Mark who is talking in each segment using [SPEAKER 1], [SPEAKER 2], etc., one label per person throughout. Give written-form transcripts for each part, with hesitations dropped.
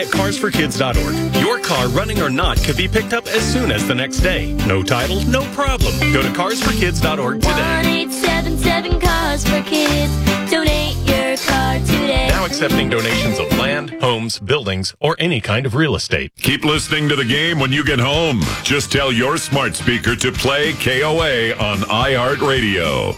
[SPEAKER 1] At carsforkids.org. Your car, running or not, could be picked up as soon as the next day. No title, no problem. Go to carsforkids.org today.
[SPEAKER 2] 1-877-CARS-FOR-KIDS. Donate your car today.
[SPEAKER 1] Now accepting donations of land, homes, buildings, or any kind of real estate.
[SPEAKER 3] Keep listening to the game when you get home. Just tell your smart speaker to play KOA on iHeartRadio.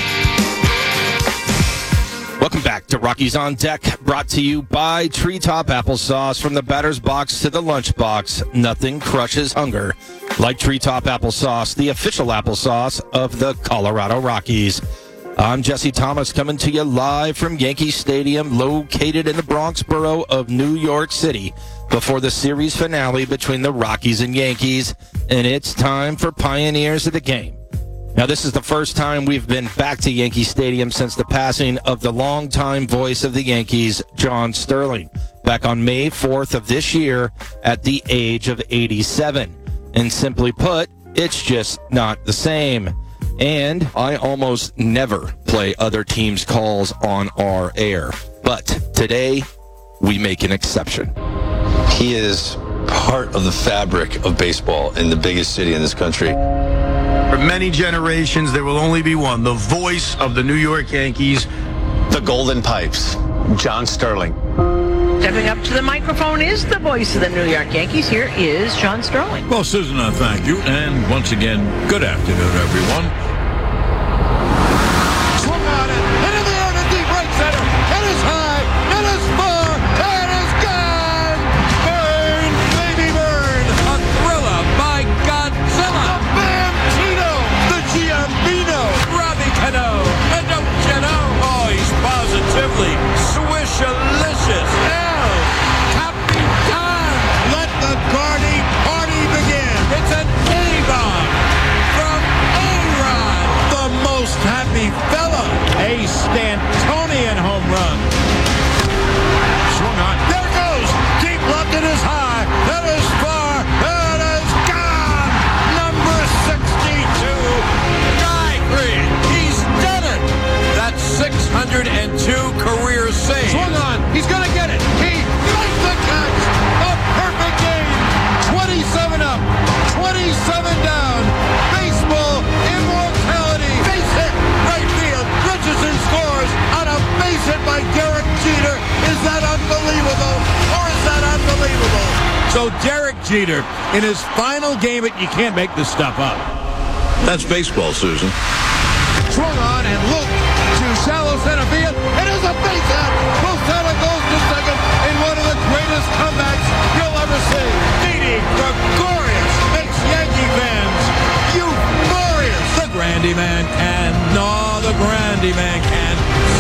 [SPEAKER 4] Welcome back to Rockies on Deck, brought to you by Treetop Applesauce. From the batter's box to the lunchbox, nothing crushes hunger like Treetop Applesauce, the official applesauce of the Colorado Rockies. I'm Jesse Thomas, coming to you live from Yankee Stadium, located in the Bronx borough of New York City, before the series finale between the Rockies and Yankees, and it's time for Pioneers of the Game. Now, this is the first time we've been back to Yankee Stadium since the passing of the longtime voice of the Yankees, John Sterling, back on May 4th of this year at the age of 87. And simply put, it's just not the same. And I almost never play other teams' calls on our air. But today, we make an exception.
[SPEAKER 5] He is part of the fabric of baseball in the biggest city in this country.
[SPEAKER 6] For many generations, there will only be one, the voice of the New York Yankees.
[SPEAKER 5] The Golden Pipes, John Sterling.
[SPEAKER 7] Stepping up to the microphone is the voice of the New York Yankees. Here is John Sterling.
[SPEAKER 8] Well, Susan, thank you. And once again, good afternoon, everyone.
[SPEAKER 9] Swung on it, hit in the air to deep right center. It is high, it is far, it is gone. Burn, baby, burn.
[SPEAKER 8] A thriller by Godzilla.
[SPEAKER 9] The Bambino, the Giambino.
[SPEAKER 8] Robbie Cano. And don't you know? Oh, he's positively swishalicious. Hell, happy time.
[SPEAKER 9] Let the party begin.
[SPEAKER 8] It's an A-bomb from A-Rod.
[SPEAKER 9] The most happy fella. A Stantonian home run. Swung on. There it goes. Deep left, it is high. It is far. It is gone. Number 62.
[SPEAKER 8] Guy Green. He's done it. That's 602 career saves.
[SPEAKER 9] Swung on. He's going to get it. He makes the catch. A perfect game. 27 up. 27 down. Baseball immortality. Base hit. Right field. Richardson scores on a base hit by Derek Jeter. Is that unbelievable? Or is that unbelievable?
[SPEAKER 8] So Derek Jeter, in his final game, you can't make this stuff up.
[SPEAKER 6] That's baseball, Susan.
[SPEAKER 9] Swung on and look to shallow center field. It is a base hit. Posada goes to second in one of the greatest comebacks you'll ever see. Didi Gregorius makes Yankee fans euphorious.
[SPEAKER 8] The Grandy Man can. No, the Grandy Man can.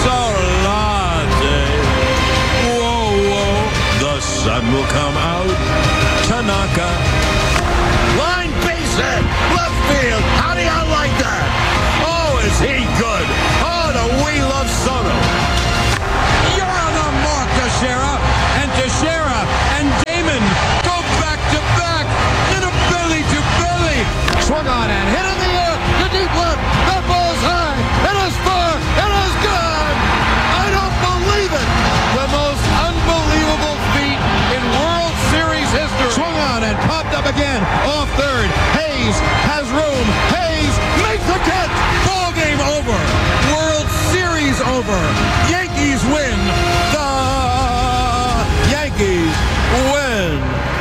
[SPEAKER 8] Solante. Whoa, whoa. The sun will come out. Tanaka.
[SPEAKER 9] Line base hit. Left field. How do you like that? Oh, is he good? Oh, do we love Soto.
[SPEAKER 8] You're on the mark, Teixeira. And Teixeira and Damon go back to back. In a belly to belly.
[SPEAKER 9] Swung on and hit in the air. To deep left. That ball's high. It is far. It is gone. I don't believe it. The most unbelievable feat in World Series history. Swung on and popped up again. Off third. Hayes has room. Hayes makes the catch. Ball game over. World Series over. Yankees win. The Yankees win.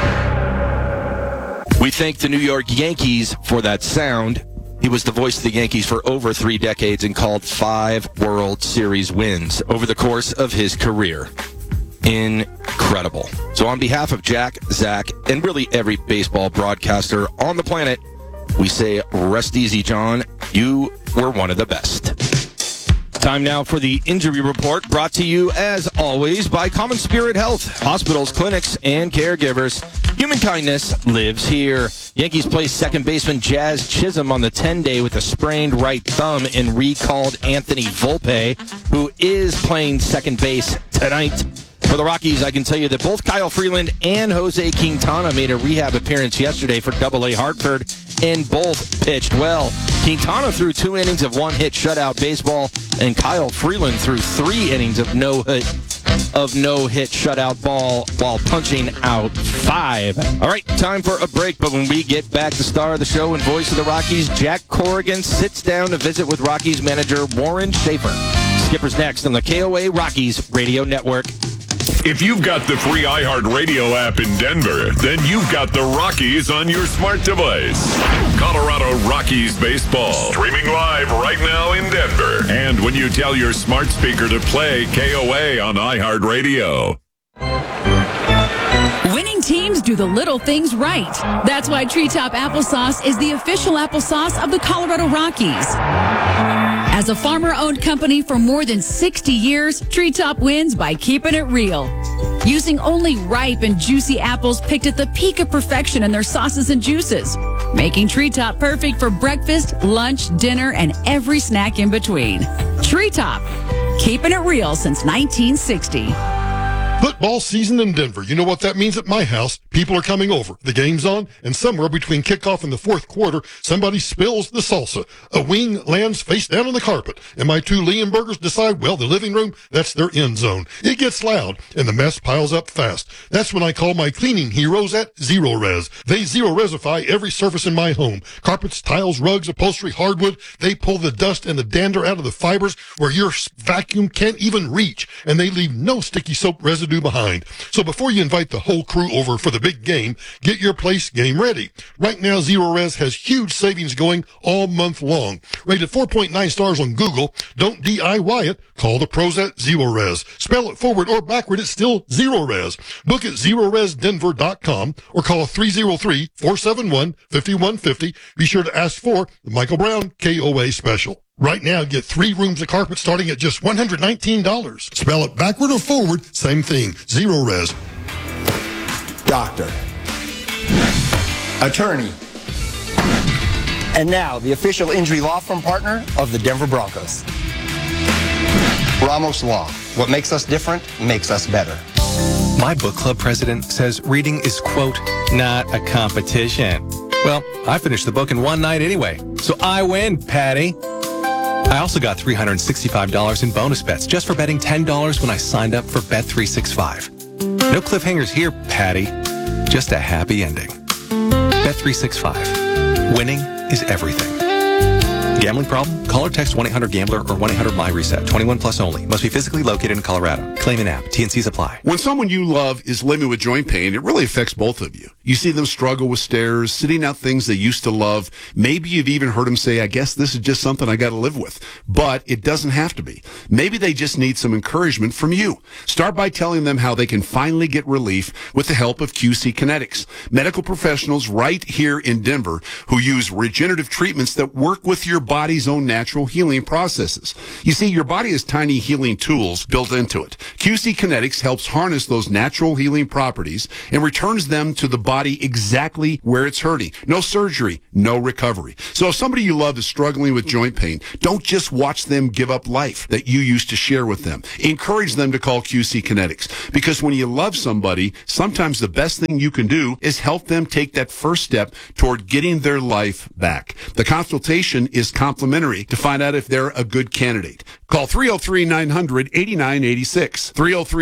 [SPEAKER 4] We thank the New York Yankees for that sound. He was the voice of the Yankees for over 3 decades and called 5 World Series wins over the course of his career. Incredible. So on behalf of Jack, Zach, and really every baseball broadcaster on the planet, we say rest easy, John. You were one of the best. Time now for the injury report, brought to you, as always, by Common Spirit Health. Hospitals, clinics, and caregivers. Human kindness lives here. Yankees placed second baseman Jazz Chisholm on the 10-day with a sprained right thumb and recalled Anthony Volpe, who is playing second base tonight. For the Rockies, I can tell you that both Kyle Freeland and Jose Quintana made a rehab appearance yesterday for Double-A Hartford, and both pitched well. Quintana threw 2 innings of one-hit shutout baseball, and Kyle Freeland threw 3 innings of no-hit of no-hit shutout ball while punching out 5. All right, time for a break, but when we get back, the star of the show and voice of the Rockies, Jack Corrigan, sits down to visit with Rockies manager Warren Schaefer. Skipper's next on the KOA Rockies Radio Network.
[SPEAKER 3] If you've got the free iHeartRadio app in Denver, then you've got the Rockies on your smart device. Colorado Rockies baseball, streaming live right now in Denver. And when you tell your smart speaker to play KOA on iHeartRadio.
[SPEAKER 10] Winning teams do the little things right. That's why Treetop Applesauce is the official applesauce of the Colorado Rockies. As a farmer-owned company for more than 60 years, Treetop wins by keeping it real. Using only ripe and juicy apples picked at the peak of perfection in their sauces and juices, making Treetop perfect for breakfast, lunch, dinner, and every snack in between. Treetop, keeping it real since 1960.
[SPEAKER 11] Football season in Denver. You know what that means at my house. People are coming over. The game's on, and somewhere between kickoff and the fourth quarter, somebody spills the salsa. A wing lands face down on the carpet, and my 2 Leonbergers decide, well, the living room, that's their end zone. It gets loud, and the mess piles up fast. That's when I call my cleaning heroes at Zero Res. They Zero Resify every surface in my home. Carpets, tiles, rugs, upholstery, hardwood. They pull the dust and the dander out of the fibers where your vacuum can't even reach, and they leave no sticky soap residue behind. So before you invite the whole crew over for the big game, get your place game ready. Right now, Zero Res has huge savings going all month long. Rated 4.9 stars on Google. Don't DIY it. Call the pros at Zero Res. Spell it forward or backward, it's still Zero Res. Book at ZeroResDenver.com or call 303-471-5150. Be sure to ask for the Michael Brown KOA special. Right now, get 3 rooms of carpet starting at just $119. Spell it backward or forward, same thing. Zero Res.
[SPEAKER 12] Doctor. Attorney. And now, the official injury law firm partner of the Denver Broncos. Ramos Law. What makes us different makes us better.
[SPEAKER 13] My book club president says reading is, quote, not a competition. Well, I finished the book in one night anyway, so I win, Patty. I also got $365 in bonus bets just for betting $10 when I signed up for Bet365. No cliffhangers here, Patty. Just a happy ending. Bet365. Winning is everything. Gambling problem? Call or text 1-800-GAMBLER or 1-800-MY-RESET. 21 plus only. Must be physically located in Colorado. Claim an app. T&Cs apply.
[SPEAKER 14] When someone you love is living with joint pain, it really affects both of you. You see them struggle with stairs, sitting out things they used to love. Maybe you've even heard them say, I guess this is just something I got to live with. But it doesn't have to be. Maybe they just need some encouragement from you. Start by telling them how they can finally get relief with the help of QC Kinetics. Medical professionals right here in Denver who use regenerative treatments that work with your body's own natural healing processes. You see, your body has tiny healing tools built into it. QC Kinetics helps harness those natural healing properties and returns them to the body exactly where it's hurting. No surgery, no recovery. So if somebody you love is struggling with joint pain, don't just watch them give up life that you used to share with them. Encourage them to call QC Kinetics, because when you love somebody, sometimes the best thing you can do is help them take that first step toward getting their life back. The consultation is complimentary to find out if they're a good candidate. Call 303-900-8986.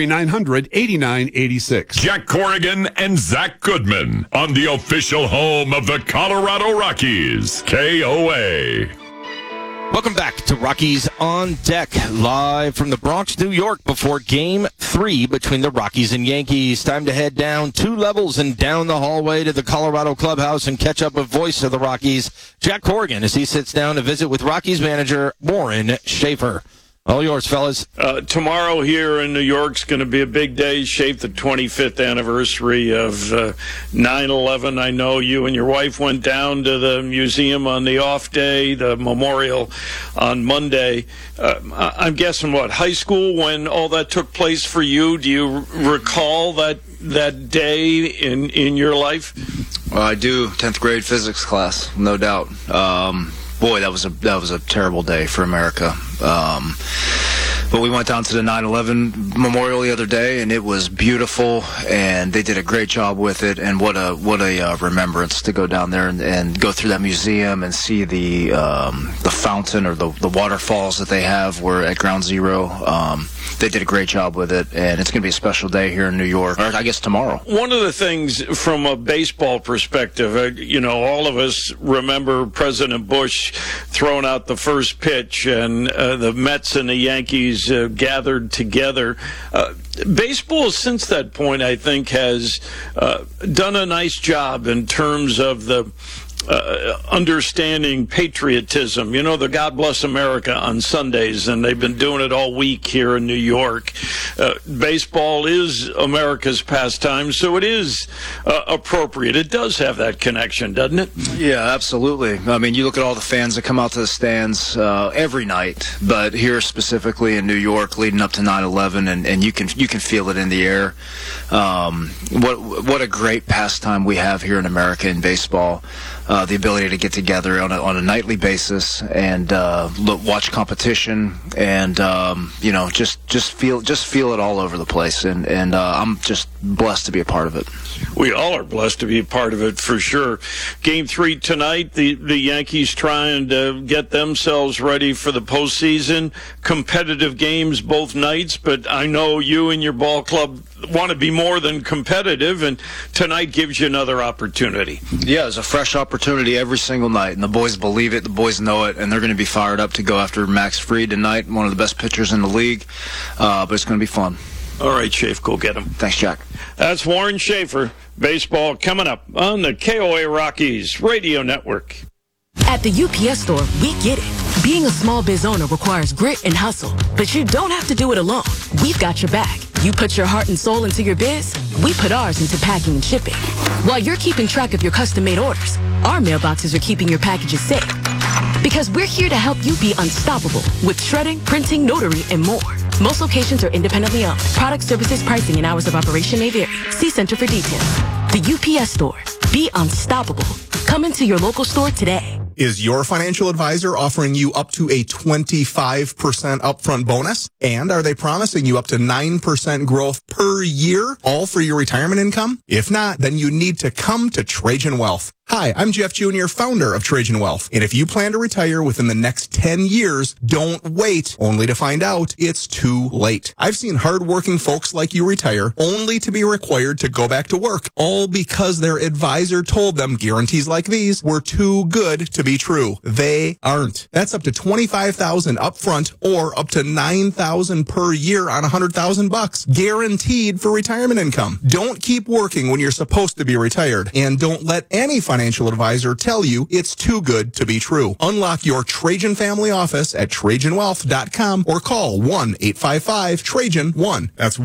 [SPEAKER 14] 303-900-8986.
[SPEAKER 3] Jack Corrigan and Zach Goodman on the official home of the Colorado Rockies, KOA.
[SPEAKER 4] Welcome back to Rockies on Deck, live from the Bronx, New York, before Game 3 between the Rockies and Yankees. Time to head down 2 levels and down the hallway to the Colorado clubhouse and catch up with voice of the Rockies, Jack Corrigan, as he sits down to visit with Rockies manager Warren Schaefer. All yours, fellas.
[SPEAKER 15] Tomorrow here in New York's going to be a big day, shape the 25th anniversary of 9/11. I know you and your wife went down to the museum on the off day, the memorial on Monday. I'm guessing, what, high school when all that took place for you? Do you recall that day in your life?
[SPEAKER 16] Well, I do. 10th grade physics class, no doubt. Boy, that was a terrible day for America. But we went down to the 9/11 memorial the other day, and it was beautiful, and they did a great job with it. And what a remembrance to go down there and go through that museum and see the fountain or the waterfalls that they have were at Ground Zero. they did a great job with it, and it's going to be a special day here in New York, or I guess tomorrow.
[SPEAKER 15] One of the things from a baseball perspective, all of us remember President Bush throwing out the first pitch, and the Mets and the Yankees gathered together. Baseball, since that point, I think, has done a nice job in terms of the understanding patriotism. The God Bless America on Sundays, and they've been doing it all week here in New York. Baseball is America's pastime, so it is appropriate. It does have that connection, doesn't it?
[SPEAKER 16] Yeah, absolutely. I mean, you look at all the fans that come out to the stands every night, but here specifically in New York leading up to 9/11, and you can feel it in the air. What a great pastime we have here in America in baseball. The ability to get together on a nightly basis and watch competition, and just feel it all over the place. And I'm just blessed to be a part of it.
[SPEAKER 15] We all are blessed to be a part of it, for sure. Game 3 tonight, the Yankees trying to get themselves ready for the postseason. Competitive games both nights, but I know you and your ball club want to be more than competitive, and tonight gives you another opportunity.
[SPEAKER 16] Yeah, it's a fresh opportunity every single night, and the boys believe it, the boys know it, and they're going to be fired up to go after Max Fried tonight, one of the best pitchers in the league, but it's going to be fun.
[SPEAKER 15] All right, Schaefer, go get him.
[SPEAKER 16] Thanks, Jack.
[SPEAKER 15] That's Warren Schaefer. Baseball coming up on the KOA Rockies Radio Network.
[SPEAKER 17] At the UPS Store, we get it. Being a small biz owner requires grit and hustle, but you don't have to do it alone. We've got your back. You put your heart and soul into your biz, we put ours into packing and shipping. While you're keeping track of your custom-made orders, our mailboxes are keeping your packages safe. Because we're here to help you be unstoppable with shredding, printing, notary, and more. Most locations are independently owned. Product, services, pricing, and hours of operation may vary. See Center for details. The UPS Store. Be unstoppable. Come into your local store today.
[SPEAKER 18] Is your financial advisor offering you up to a 25% upfront bonus? And are they promising you up to 9% growth per year, all for your retirement income? If not, then you need to come to Trajan Wealth. Hi, I'm Jeff Jr., founder of Trajan Wealth. And if you plan to retire within the next 10 years, don't wait only to find out it's too late. I've seen hardworking folks like you retire only to be required to go back to work, all because their advisor told them guarantees like these were too good to be true. They aren't. That's up to $25,000 upfront or up to $9,000 per year on $100,000 guaranteed for retirement income. Don't keep working when you're supposed to be retired, and don't let any financial advisor tell you it's too good to be true. Unlock your Trajan family office at TrajanWealth.com or call 1-855-TRAJAN-1. That's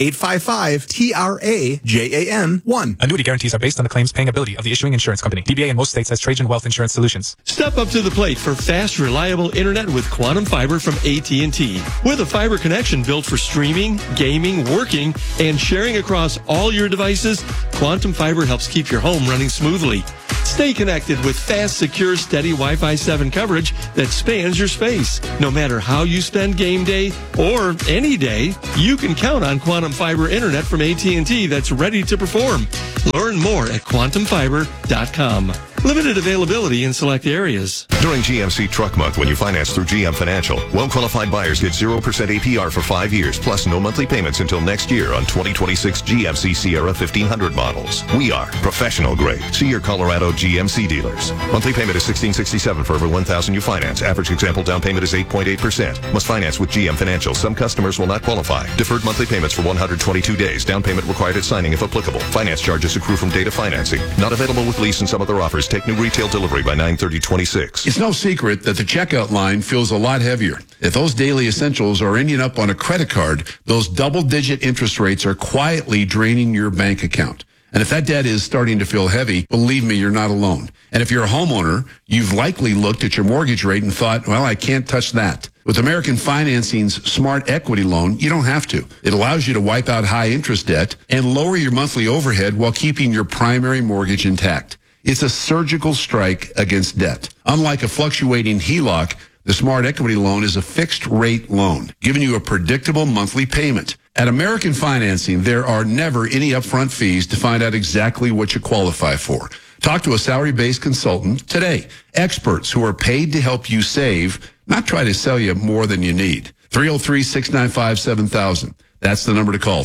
[SPEAKER 18] 1-855-TRAJAN-1.
[SPEAKER 19] Annuity guarantees are based on the claims paying ability of the issuing insurance company. DBA in most states has Trajan Wealth Insurance Solutions.
[SPEAKER 20] Step up to the plate for fast, reliable internet with Quantum Fiber from AT&T. With a fiber connection built for streaming, gaming, working, and sharing across all your devices, Quantum Fiber helps keep your home running smoothly. Stay connected with fast, secure, steady Wi-Fi 7 coverage that spans your space. No matter how you spend game day or any day, you can count on Quantum Fiber internet from AT&T that's ready to perform. Learn more at quantumfiber.com. Limited availability in select areas.
[SPEAKER 21] During GMC Truck Month, when you finance through GM Financial, well-qualified buyers get 0% APR for 5 years, plus no monthly payments until next year on 2026 GMC Sierra 1500 models. We are professional grade. See your Colorado GMC dealers. Monthly payment is $1,667 for every $1,000 you finance. Average example down payment is 8.8%. Must finance with GM Financial. Some customers will not qualify. Deferred monthly payments for 122 days. Down payment required at signing if applicable. Finance charges accrue from date of financing. Not available with lease and some other offers. Take new retail delivery by 9/30/26.
[SPEAKER 14] It's no secret that the checkout line feels a lot heavier. If those daily essentials are ending up on a credit card, those double-digit interest rates are quietly draining your bank account. And if that debt is starting to feel heavy, believe me, you're not alone. And if you're a homeowner, you've likely looked at your mortgage rate and thought, well, I can't touch that. With American Financing's Smart Equity Loan, you don't have to. It allows you to wipe out high interest debt and lower your monthly overhead while keeping your primary mortgage intact. It's a surgical strike against debt. Unlike a fluctuating HELOC, the Smart Equity Loan is a fixed-rate loan, giving you a predictable monthly payment. At American Financing, there are never any upfront fees to find out exactly what you qualify for. Talk to a salary-based consultant today. Experts who are paid to help you save, not try to sell you more than you need. 303-695-7000. That's the number to call,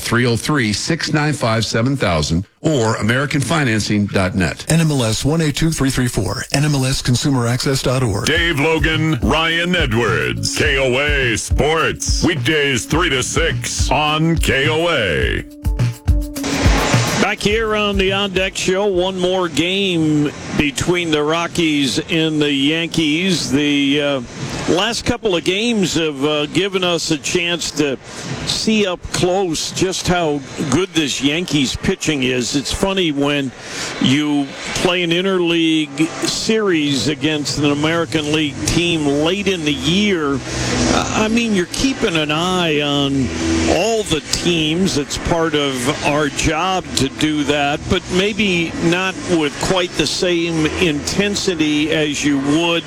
[SPEAKER 14] 303-695-7000 or AmericanFinancing.net.
[SPEAKER 2] NMLS 182334, NMLSConsumerAccess.org.
[SPEAKER 3] Dave Logan, Ryan Edwards, KOA Sports. Weekdays 3 to 6 on KOA.
[SPEAKER 15] Back here on the On Deck Show, one more game between the Rockies and the Yankees. The last couple of games have given us a chance to see up close just how good this Yankees pitching is. It's funny when you play an interleague series against an American League team late in the year. I mean, you're keeping an eye on all the teams. It's part of our job to do that, but maybe not with quite the same intensity as you would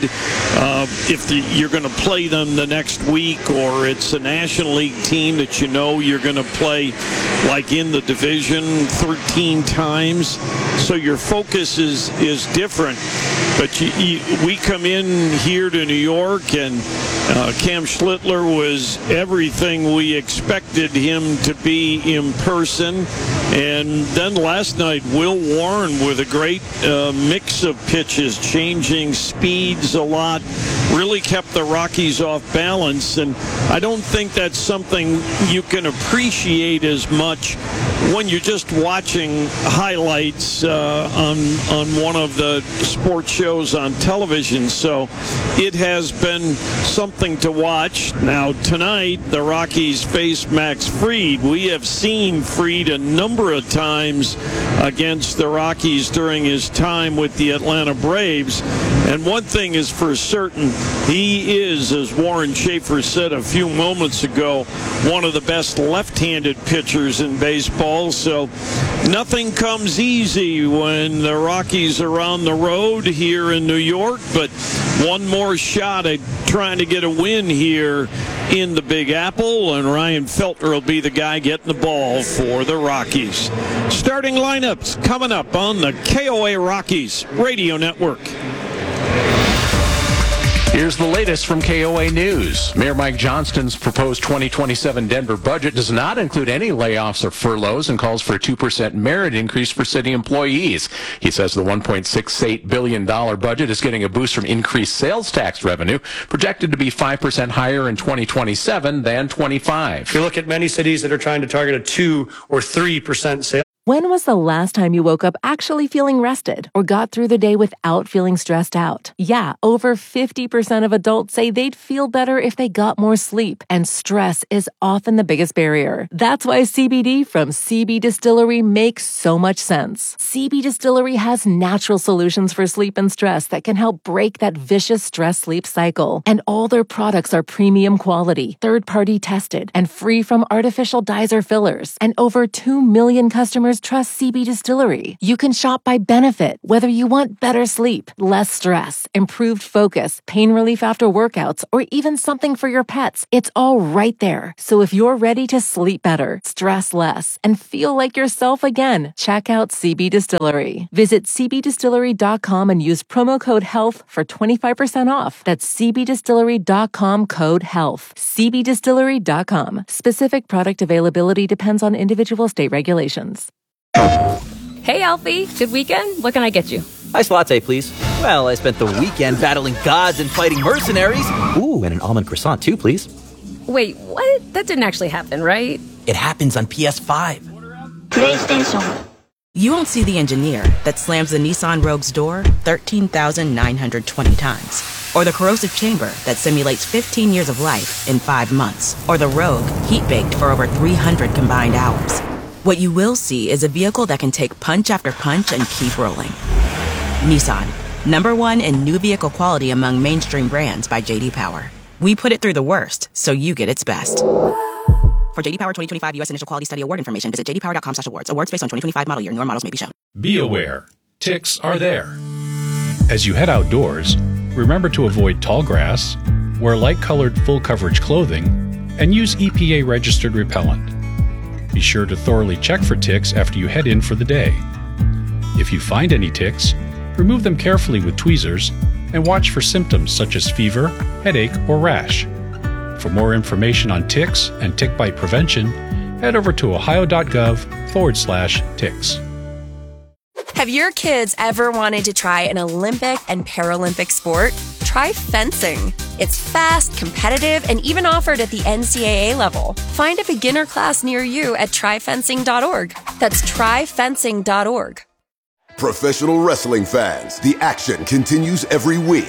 [SPEAKER 15] if you're going to play them the next week, or it's a National League team that you know you're going to play like in the division 13 times. So your focus is different. But we come in here to New York, and Cam Schlittler was everything we expected him to be in person. And then last night, Will Warren with a great mix of pitches, changing speeds a lot, really kept the Rockies off balance. And I don't think that's something you can appreciate as much when you're just watching highlights on one of the sports shows on television. So it has been something to watch. Now tonight, the Rockies face Max Fried. We have seen Fried a number of times against the Rockies during his time with the Atlanta Braves. And one thing is for certain, he is, as Warren Schaefer said a few moments ago, one of the best left-handed pitchers in baseball. So nothing comes easy when the Rockies are on the road here in New York, but one more shot at trying to get a win here in the Big Apple, and Ryan Feltner will be the guy getting the ball for the Rockies. Starting lineups coming up on the KOA Rockies Radio Network.
[SPEAKER 22] Here's the latest from KOA News. Mayor Mike Johnston's proposed 2027 Denver budget does not include any layoffs or furloughs and calls for a 2% merit increase for city employees. He says the $1.68 billion budget is getting a boost from increased sales tax revenue, projected to be 5% higher in 2027 than 25.
[SPEAKER 23] You look at many cities that are trying to target a 2 or 3% sales.
[SPEAKER 24] When was the last time you woke up actually feeling rested or got through the day without feeling stressed out? Yeah, over 50% of adults say they'd feel better if they got more sleep, and stress is often the biggest barrier. That's why CBD from CB Distillery makes so much sense. CB Distillery has natural solutions for sleep and stress that can help break that vicious stress-sleep cycle. And all their products are premium quality, third-party tested, and free from artificial dyes or fillers. And over 2 million customers trust CB Distillery. You can shop by benefit, whether you want better sleep, less stress, improved focus, pain relief after workouts, or even something for your pets. It's all right there. So if you're ready to sleep better, stress less, and feel like yourself again, check out CB Distillery. Visit cbdistillery.com and use promo code HEALTH for 25% off. That's cbdistillery.com, code HEALTH. cbdistillery.com. Specific product availability depends on individual state regulations.
[SPEAKER 25] Hey, Alfie. Good weekend? What can I get you?
[SPEAKER 26] Iced latte, please. Well, I spent the weekend battling gods and fighting mercenaries. Ooh, and an almond croissant, too, please.
[SPEAKER 25] Wait, what? That didn't actually happen, right?
[SPEAKER 26] It happens on PS5.
[SPEAKER 27] PlayStation. You won't see the engineer that slams the Nissan Rogue's door 13,920 times. Or the corrosive chamber that simulates 15 years of life in 5 months. Or the Rogue heat-baked for over 300 combined hours. What you will see is a vehicle that can take punch after punch and keep rolling. Nissan, #1 in new vehicle quality among mainstream brands by J.D. Power. We put it through the worst, so you get its best. For J.D. Power 2025 U.S. Initial Quality Study Award information, visit jdpower.com/awards. Awards based on 2025 model year. Newer models may be shown.
[SPEAKER 28] Be aware, ticks are there. As you head outdoors, remember to avoid tall grass, wear light-colored full-coverage clothing, and use EPA-registered repellent. Be sure to thoroughly check for ticks after you head in for the day. If you find any ticks, remove them carefully with tweezers and watch for symptoms such as fever, headache, or rash. For more information on ticks and tick bite prevention, head over to ohio.gov/ticks.
[SPEAKER 1] Have your kids ever wanted to try an Olympic and Paralympic sport? Try fencing. It's fast, competitive, and even offered at the NCAA level. Find a beginner class near you at tryfencing.org. That's tryfencing.org.
[SPEAKER 5] Professional wrestling fans, the action continues every week.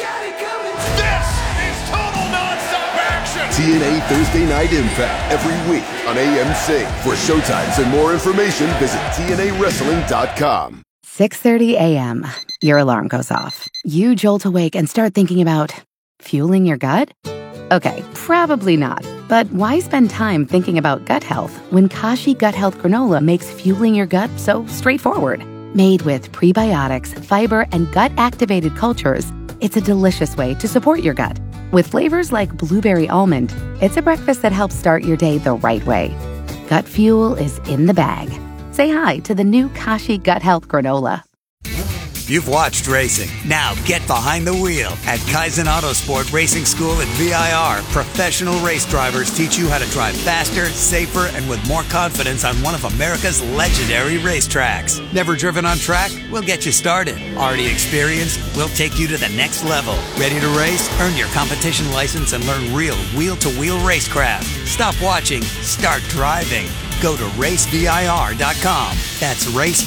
[SPEAKER 5] TNA Thursday Night Impact every week on AMC. For showtimes and more information, visit TNAWrestling.com.
[SPEAKER 6] 6:30 a.m. Your alarm goes off. You jolt awake and start thinking about fueling your gut? Okay, probably not. But why spend time thinking about gut health when Kashi Gut Health Granola makes fueling your gut so straightforward? Made with prebiotics, fiber, and gut-activated cultures, it's a delicious way to support your gut. With flavors like blueberry almond, it's a breakfast that helps start your day the right way. Gut fuel is in the bag. Say hi to the new Kashi Gut Health Granola.
[SPEAKER 7] You've watched racing. Now get behind the wheel. At Kaizen Autosport Racing School at VIR, professional race drivers teach you how to drive faster, safer, and with more confidence on one of America's legendary racetracks. Never driven on track? We'll get you started. Already experienced? We'll take you to the next level. Ready to race? Earn your competition license and learn real wheel-to-wheel racecraft. Stop watching. Start driving. Go to racevir.com. That's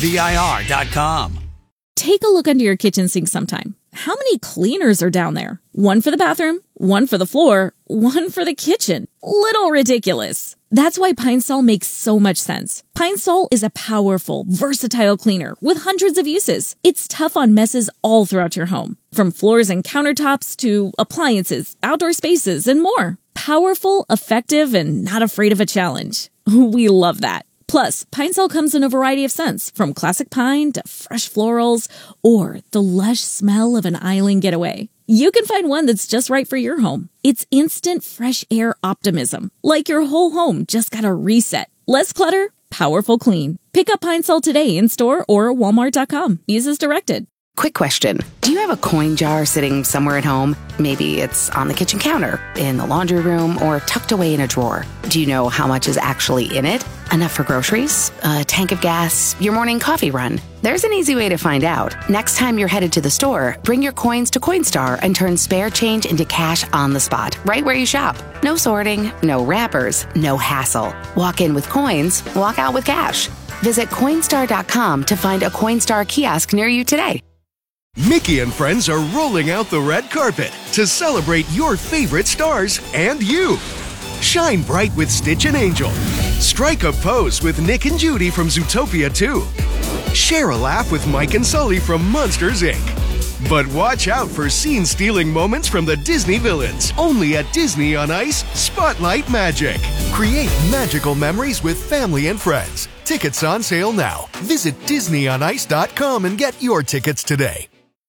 [SPEAKER 7] racevir.com.
[SPEAKER 8] Take a look under your kitchen sink sometime. How many cleaners are down there? One for the bathroom, one for the floor, one for the kitchen. Little ridiculous. That's why Pine Sol makes so much sense. Pine Sol is a powerful, versatile cleaner with hundreds of uses. It's tough on messes all throughout your home, from floors and countertops to appliances, outdoor spaces, and more. Powerful, effective, and not afraid of a challenge. We love that. Plus, Pine Sol comes in a variety of scents, from classic pine to fresh florals, or the lush smell of an island getaway. You can find one that's just right for your home. It's instant fresh air optimism, like your whole home just got a reset. Less clutter, powerful clean. Pick up Pine Sol today in store or walmart.com. Use as directed.
[SPEAKER 6] Quick question. Do you have a coin jar sitting somewhere at home? Maybe it's on the kitchen counter, in the laundry room, or tucked away in a drawer. Do you know how much is actually in it? Enough for groceries? A tank of gas? Your morning coffee run? There's an easy way to find out. Next time you're headed to the store, bring your coins to Coinstar and turn spare change into cash on the spot, right where you shop. No sorting, no wrappers, no hassle. Walk in with coins, walk out with cash. Visit Coinstar.com to find a Coinstar kiosk near you today.
[SPEAKER 9] Mickey and friends are rolling out the red carpet to celebrate your favorite stars and you. Shine bright with Stitch and Angel. Strike a pose with Nick and Judy from Zootopia 2. Share a laugh with Mike and Sully from Monsters, Inc. But watch out for scene-stealing moments from the Disney villains. Only at Disney on Ice, Spotlight Magic. Create magical memories with family and friends. Tickets on sale now. Visit DisneyOnIce.com and get your tickets today.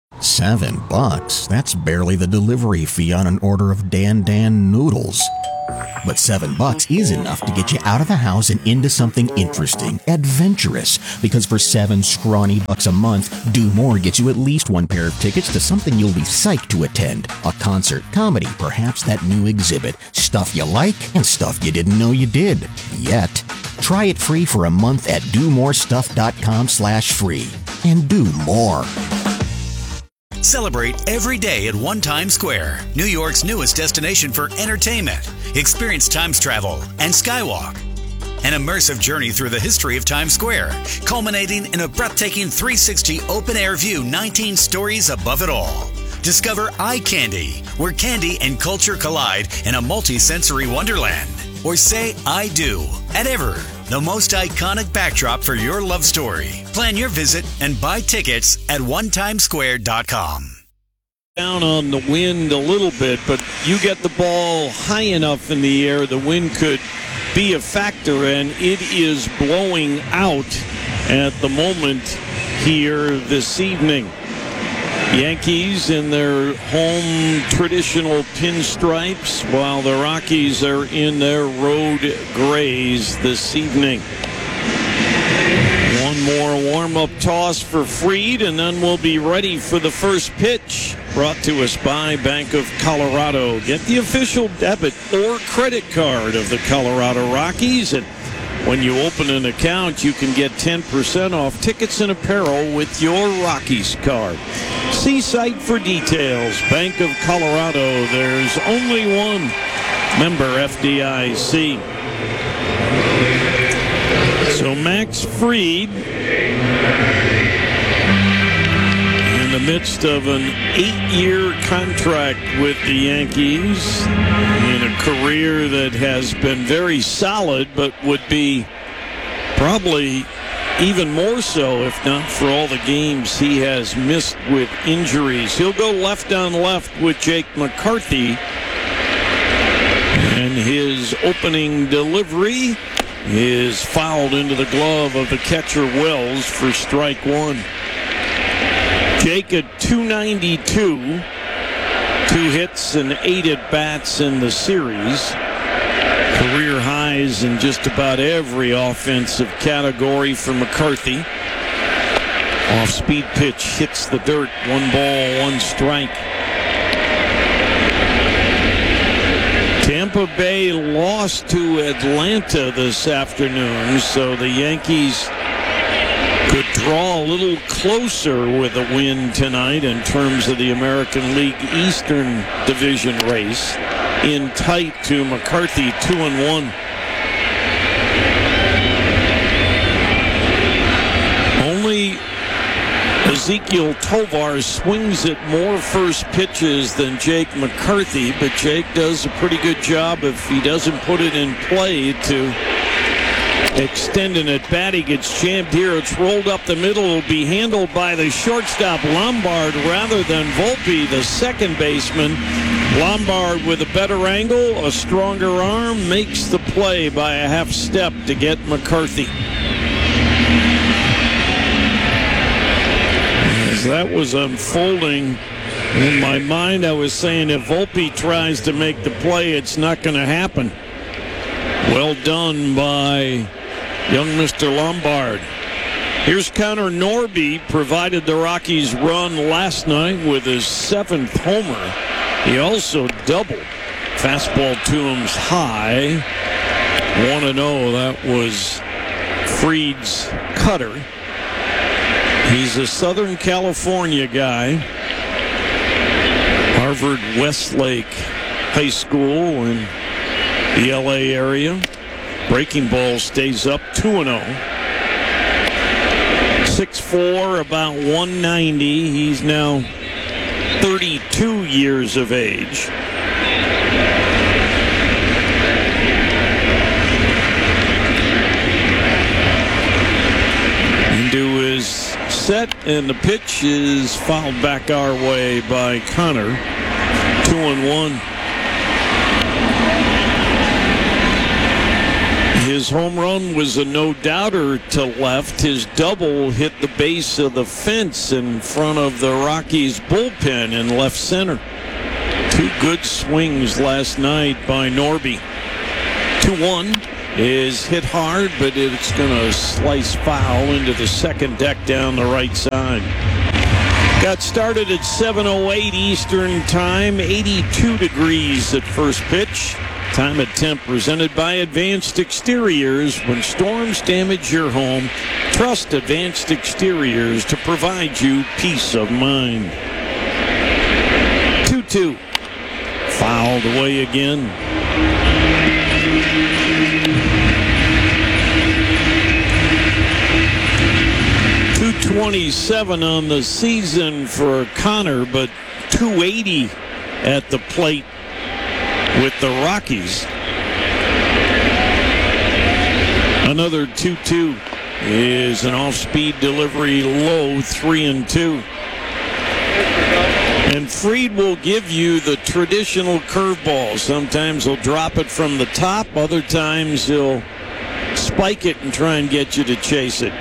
[SPEAKER 10] $7? That's barely the delivery fee on an order of Dan noodles. But $7 is enough to get you out of the house and into something interesting, adventurous. Because for $7 scrawny bucks a month, Do More gets you at least one pair of tickets to something you'll be psyched to attend. A concert, comedy, perhaps that new exhibit. Stuff you like and stuff you didn't know you did. Yet. Try it free for a month at domorestuff.com/free. And do more.
[SPEAKER 11] Celebrate every day at One Times Square, New York's newest destination for entertainment. Experience Times Travel and Skywalk. An immersive journey through the history of Times Square, culminating in a breathtaking 360 open-air view 19 stories above it all. Discover Eye Candy, where candy and culture collide in a multi-sensory wonderland. Or say I do at Ever, the most iconic backdrop for your love story. Plan your visit and buy tickets at onetimesquare.com.
[SPEAKER 15] Down on the wind a little bit, but you get the ball high enough in the air, the wind could be a factor, and it is blowing out at the moment here this evening. Yankees in their home traditional pinstripes, while the Rockies are in their road grays this evening. One more warm-up toss for Fried, and then we'll be ready for the first pitch. Brought to us by Bank of Colorado. Get the official debit or credit card of the Colorado Rockies. And when you open an account, you can get 10% off tickets and apparel with your Rockies card. See site for details. Bank of Colorado. There's only one. Member FDIC. So Max Fried, in the midst of an 8-year contract with the Yankees, in a career that has been very solid, but would be probably even more so if not for all the games he has missed with injuries. He'll go left on left with Jake McCarthy, and his opening delivery is fouled into the glove of the catcher Wells for strike one. Jake at .292, 2 hits and 8 at-bats in the series. Career highs in just about every offensive category for McCarthy. Off-speed pitch hits the dirt. 1 ball, 1 strike. Tampa Bay lost to Atlanta this afternoon, so the Yankees could draw a little closer with a win tonight in terms of the American League Eastern Division race. In tight to McCarthy, 2-1. Only Ezequiel Tovar swings at more first pitches than Jake McCarthy, but Jake does a pretty good job if he doesn't put it in play to extend an at-bat. He gets jammed here. It's rolled up the middle. It'll be handled by the shortstop Lombard rather than Volpe, the second baseman. Lombard with a better angle, a stronger arm, makes the play by a half step to get McCarthy. As that was unfolding in my mind, I was saying if Volpe tries to make the play, it's not going to happen. Well done by young Mr. Lombard. Here's Connor Norby, provided the Rockies run last night with his 7th homer. He also doubled. Fastball to him's high. 1-0. That was Fried's cutter. He's a Southern California guy. Harvard Westlake High School in the LA area. Breaking ball stays up, 2-0. 6'4", about 190. He's now 32 years of age. Into his set, and the pitch is fouled back our way by Connor. 2-1. His home run was a no-doubter to left. His double hit the base of the fence in front of the Rockies bullpen in left center. 2 good swings last night by Norby. 2-1 is hit hard, but it's going to slice foul into the second deck down the right side. Got started at 7:08 Eastern Time, 82 degrees at first pitch. Time at temp presented by Advanced Exteriors. When storms damage your home, trust Advanced Exteriors to provide you peace of mind. 2-2. Fouled away again. .227 on the season for Connor, but .280 at the plate with the Rockies. Another 2-2 is an off-speed delivery low, 3-2. And Fried will give you the traditional curveball. Sometimes he'll drop it from the top. Other times he'll spike it and try and get you to chase it.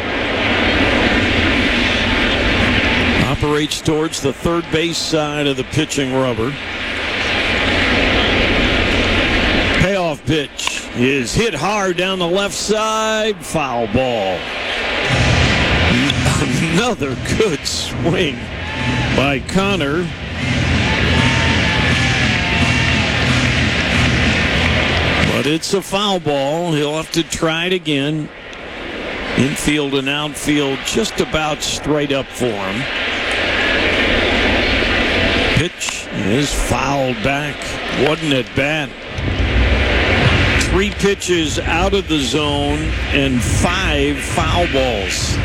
[SPEAKER 15] Operates towards the third base side of the pitching rubber. Payoff pitch is hit hard down the left side. Foul ball. Another good swing by Connor. But it's a foul ball. He'll have to try it again. Infield and outfield just about straight up for him. Pitch is fouled back. Wasn't at bat. 3 pitches out of the zone and 5 foul balls.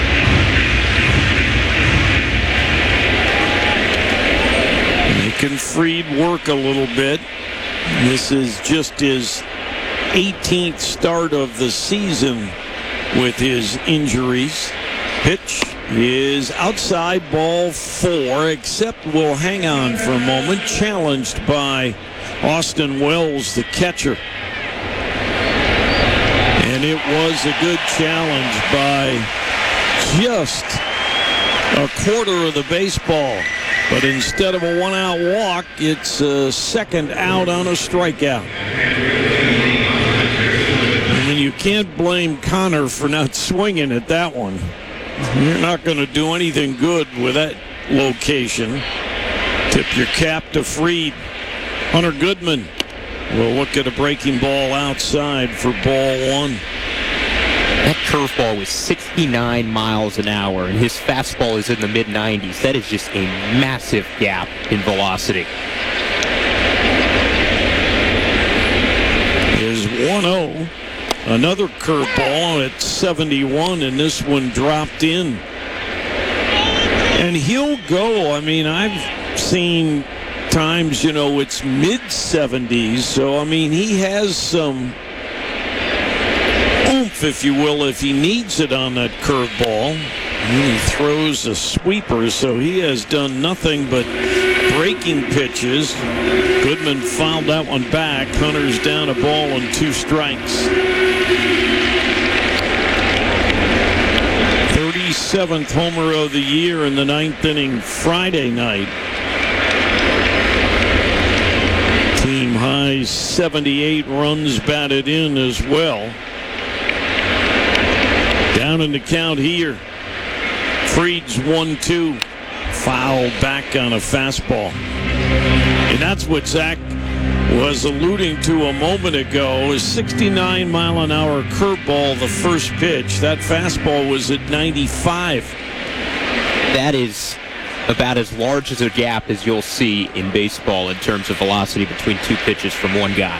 [SPEAKER 15] Making Fried work a little bit. This is just his 18th start of the season with his injuries. Pitch is outside, ball 4, except we'll hang on for a moment. Challenged by Austin Wells, the catcher. And it was a good challenge by just a quarter of the baseball. But instead of a 1-out walk, it's a second out on a strikeout. And you can't blame Connor for not swinging at that one. You're not going to do anything good with that location. Tip your cap to Fried. Hunter Goodman will look at a breaking ball outside for ball 1.
[SPEAKER 4] That curveball was 69 miles an hour, and his fastball is in the mid-90s. That is just a massive gap in velocity.
[SPEAKER 15] Is 1-0. Another curveball at 71, and this one dropped in. And he'll go. I mean, I've seen times, it's mid-70s. So, I mean, he has some oomph, if you will, if he needs it on that curveball. He throws a sweeper, so he has done nothing but breaking pitches. Goodman fouled that one back. Hunter's down a ball and 2 strikes. 37th homer of the year in the 9th inning Friday night. Team high 78 runs batted in as well. Down in the count here. Fried's 1-2. Foul back on a fastball. And that's what Zach was alluding to a moment ago. A 69-mile-an-hour curveball, the first pitch. That fastball was at 95.
[SPEAKER 4] That is about as large as a gap as you'll see in baseball in terms of velocity between 2 pitches from one guy.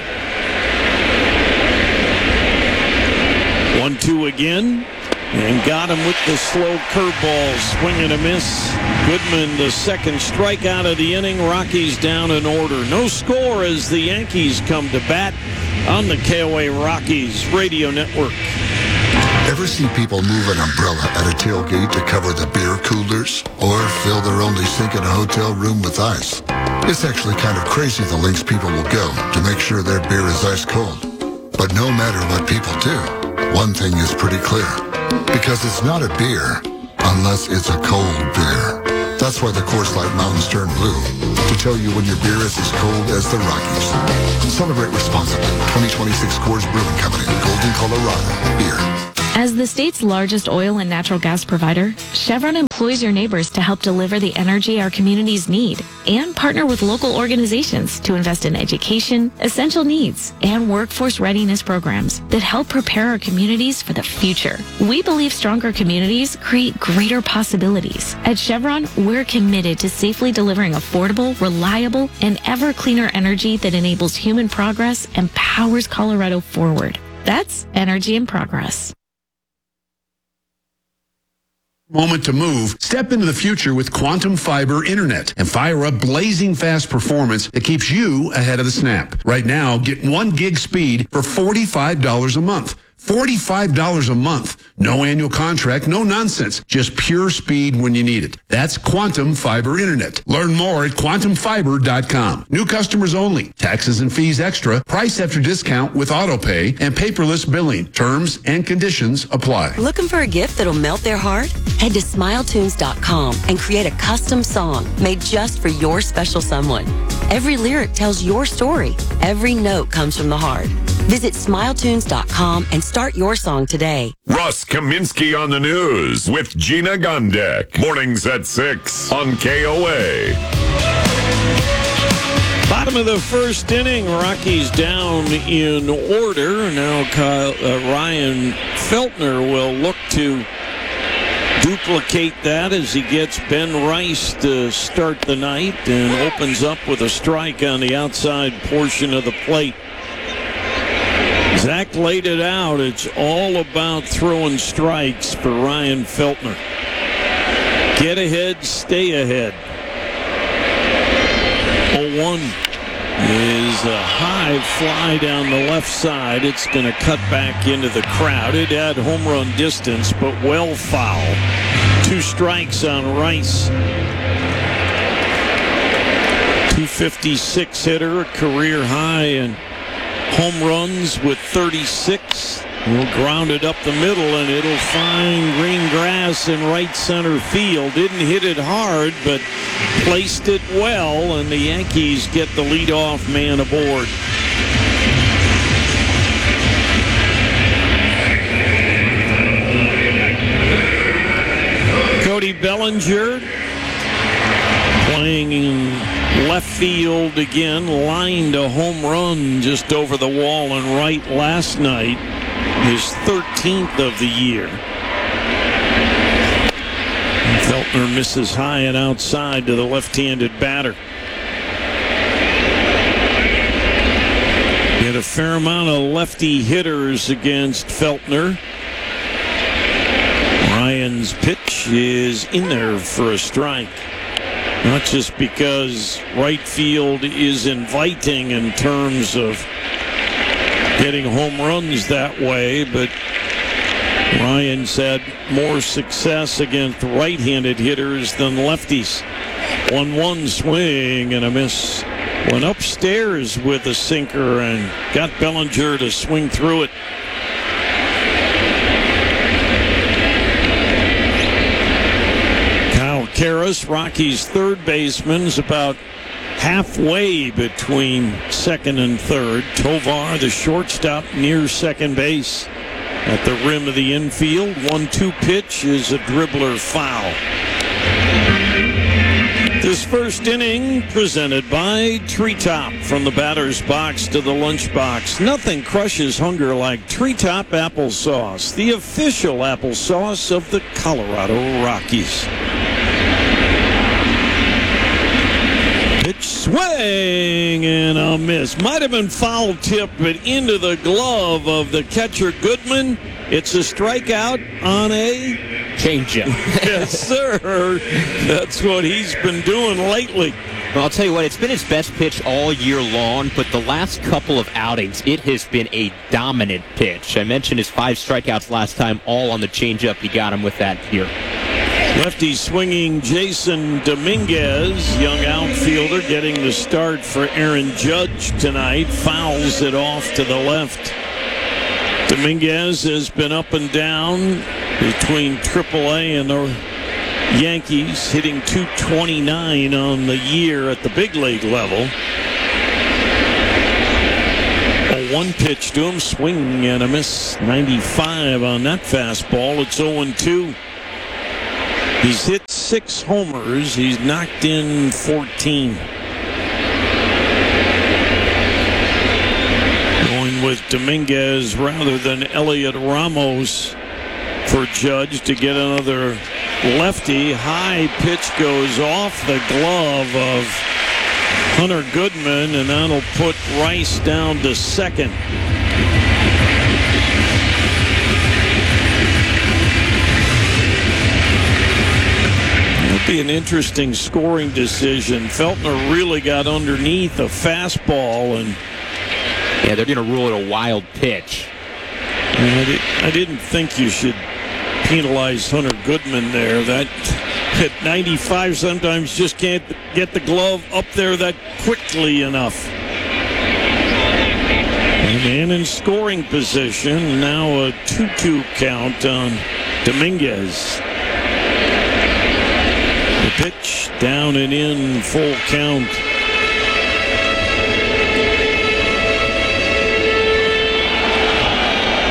[SPEAKER 15] 1-2 again. And got him with the slow curveball. Swing and a miss. Goodman, the second strikeout of the inning. Rockies down in order. No score as the Yankees come to bat on the KOA Rockies Radio Network.
[SPEAKER 12] Ever see people move an umbrella at a tailgate to cover the beer coolers? Or fill their only sink in a hotel room with ice? It's actually kind of crazy the lengths people will go to make sure their beer is ice cold. But no matter what people do, one thing is pretty clear. Because it's not a beer unless it's a cold beer. That's why the Coors Light Mountains turn blue. To tell you when your beer is as cold as the Rockies. Celebrate responsibly. 2026 Coors Brewing Company. Golden, Colorado. Beer.
[SPEAKER 13] As the state's largest oil and natural gas provider, Chevron employs your neighbors to help deliver the energy our communities need and partner with local organizations to invest in education, essential needs, and workforce readiness programs that help prepare our communities for the future. We believe stronger communities create greater possibilities. At Chevron, we're committed to safely delivering affordable, reliable, and ever cleaner energy that enables human progress and powers Colorado forward. That's energy in progress.
[SPEAKER 14] Moment to move. Step into the future with Quantum Fiber Internet and fire up blazing fast performance that keeps you ahead of the snap. Right now, get 1 gig speed for $45 a month. $45 a month. No annual contract, no nonsense. Just pure speed when you need it. That's Quantum Fiber Internet. Learn more at quantumfiber.com. New customers only. Taxes and fees extra. Price after discount with autopay and paperless billing. Terms and conditions apply.
[SPEAKER 16] Looking for a gift that'll melt their heart? Head to smiletunes.com and create a custom song made just for your special someone. Every lyric tells your story. Every note comes from the heart. Visit smiletunes.com and start your song today.
[SPEAKER 2] Russ Kaminsky on the news with Gina Gondek. Mornings at 6 on KOA.
[SPEAKER 15] Bottom of the first inning, Rockies down in order. Now Ryan Feltner will look to duplicate that as he gets Ben Rice to start the night and opens up with a strike on the outside portion of the plate. Zach laid it out. It's all about throwing strikes for Ryan Feltner. Get ahead, stay ahead. 0-1 is a high fly down the left side. It's going to cut back into the crowd. It had home run distance, but well foul. 2 strikes on Rice. 256 hitter, a career high in home runs with 36. Will ground it up the middle, and it'll find green grass in right center field. Didn't hit it hard, but placed it well, and the Yankees get the leadoff man aboard. Cody Bellinger playing in left field again, lined a home run just over the wall and right last night. His 13th of the year. And Feltner misses high and outside to the left-handed batter. Get a fair amount of lefty hitters against Feltner. Ryan's pitch is in there for a strike. Not just because right field is inviting in terms of getting home runs that way, but Ryan's had more success against right-handed hitters than lefties. 1-1 swing and a miss. Went upstairs with a sinker and got Bellinger to swing through it. Kyle Karras, Rockies' third baseman, is about halfway between second and third. Tovar, the shortstop, near second base at the rim of the infield. 1-2 pitch is a dribbler foul. This first inning presented by Treetop. From the batter's box to the lunchbox, nothing crushes hunger like Treetop applesauce, the official applesauce of the Colorado Rockies. Pitch swing and a miss. Might have been foul tip, but into the glove of the catcher Goodman. It's a strikeout on a
[SPEAKER 4] changeup.
[SPEAKER 15] Yes, sir. That's what he's been doing lately.
[SPEAKER 4] Well, I'll tell you what, it's been his best pitch all year long, but the last couple of outings, it has been a dominant pitch. I mentioned his 5 strikeouts last time, all on the changeup. He got him with that here.
[SPEAKER 15] Lefty swinging Jason Dominguez, young outfielder, getting the start for Aaron Judge tonight. Fouls it off to the left. Dominguez has been up and down between AAA and the Yankees, hitting .229 on the year at the big league level. A 1 pitch to him, swing and a miss. 95 on that fastball. It's 0-2. He's hit 6 homers. He's knocked in 14. Going with Dominguez rather than Elliot Ramos for Judge to get another lefty. High pitch goes off the glove of Hunter Goodman, and that'll put Rice down to second. Be an interesting scoring decision. Feltner really got underneath a fastball, and
[SPEAKER 4] yeah, they're going to rule it a wild pitch.
[SPEAKER 15] I didn't think you should penalize Hunter Goodman there. That at 95 sometimes just can't get the glove up there that quickly enough. A man in scoring position. Now a 2-2 count on Dominguez. The pitch down and in, full count.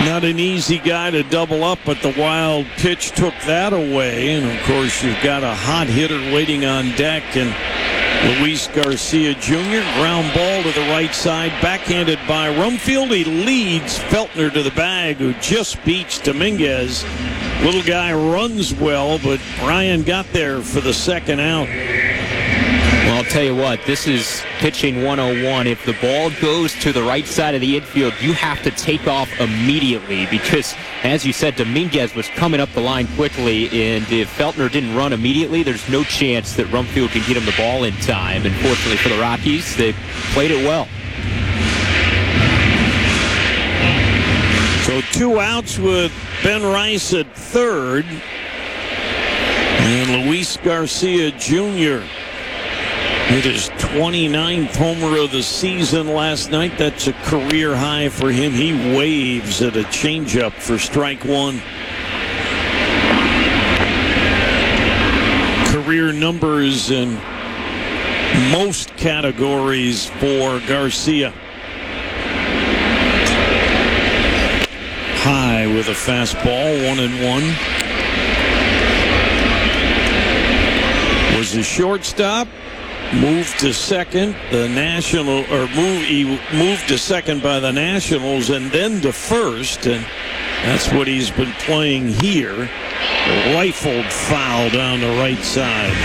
[SPEAKER 15] Not an easy guy to double up, but the wild pitch took that away. And, of course, you've got a hot hitter waiting on deck. And Luis Garcia Jr., ground ball to the right side, backhanded by Rumfield. He leads Feltner to the bag, who just beats Dominguez. Little guy runs well, but Brian got there for the second out.
[SPEAKER 4] Well, I'll tell you what, this is pitching 101. If the ball goes to the right side of the infield, you have to take off immediately because, as you said, Dominguez was coming up the line quickly, and if Feltner didn't run immediately, there's no chance that Rumfield can get him the ball in time. And fortunately for the Rockies, they played it well.
[SPEAKER 15] So 2 outs with Ben Rice at third. And Luis Garcia Jr. hit his 29th homer of the season last night. That's a career high for him. He waves at a changeup for strike one. Career numbers in most categories for Garcia. High with a fastball, 1-1. Was a shortstop. Moved to second, he moved to second by the Nationals and then to first, and that's what he's been playing here. A rifled foul down the right side.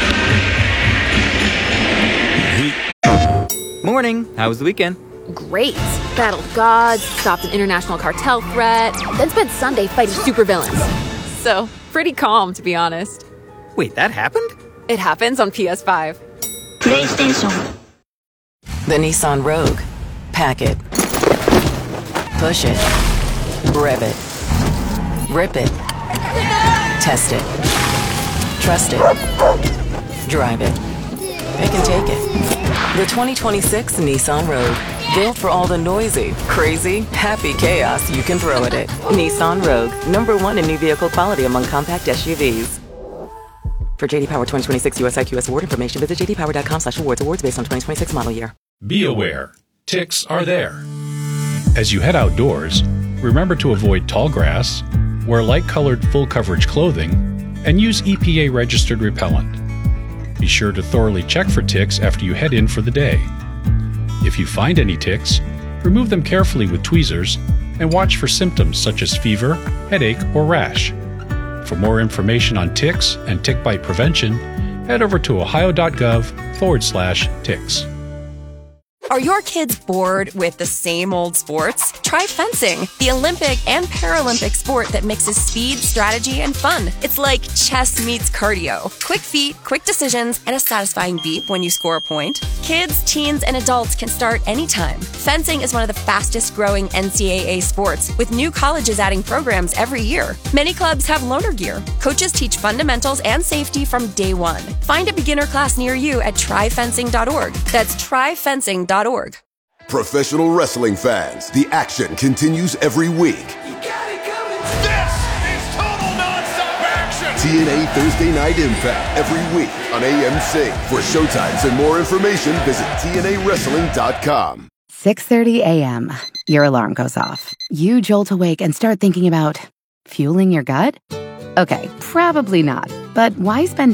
[SPEAKER 26] Morning. How was the weekend?
[SPEAKER 3] Great. Battled gods, stopped an international cartel threat, then spent Sunday fighting supervillains. So, pretty calm, to be honest.
[SPEAKER 26] Wait, that happened?
[SPEAKER 3] It happens on PS5.
[SPEAKER 27] PlayStation. The Nissan Rogue. Pack it. Push it. Rev it. Rip it. Test it. Trust it. Drive it. Pick and take it. The 2026 Nissan Rogue. Built for all the noisy, crazy, happy chaos you can throw at it. Nissan Rogue. #1 in new vehicle quality among compact SUVs. For JD Power 2026 US IQS award information, visit jdpower.com/awards. Awards based on 2026 model year.
[SPEAKER 28] Be aware, ticks are there. As you head outdoors, remember to avoid tall grass, wear light-colored full-coverage clothing, and use EPA-registered repellent. Be sure to thoroughly check for ticks after you head in for the day. If you find any ticks, remove them carefully with tweezers and watch for symptoms such as fever, headache, or rash. For more information on ticks and tick bite prevention, head over to ohio.gov/ticks.
[SPEAKER 1] Are your kids bored with the same old sports? Try fencing, the Olympic and Paralympic sport that mixes speed, strategy, and fun. It's like chess meets cardio. Quick feet, quick decisions, and a satisfying beep when you score a point. Kids, teens, and adults can start anytime. Fencing is one of the fastest growing NCAA sports, with new colleges adding programs every year. Many clubs have loaner gear. Coaches teach fundamentals and safety from day one. Find a beginner class near you at tryfencing.org. That's tryfencing.org.
[SPEAKER 5] Professional wrestling fans, the action continues every week. TNA Thursday Night Impact every week on AMC. For showtimes and more information, visit TNAWrestling.com.
[SPEAKER 6] 6:30 a.m. Your alarm goes off. You jolt awake and start thinking about fueling your gut? Okay, probably not. But why spend